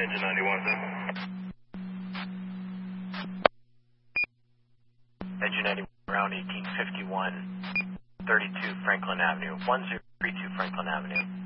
Engine 91, sir. Engine 91, around 1851, 32 Franklin Avenue, 1032 Franklin Avenue.